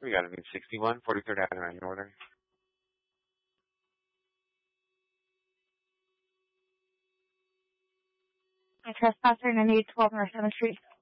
We got it in 61, 43rd Avenue and Northern. I trespasser 9812 North 7th Street.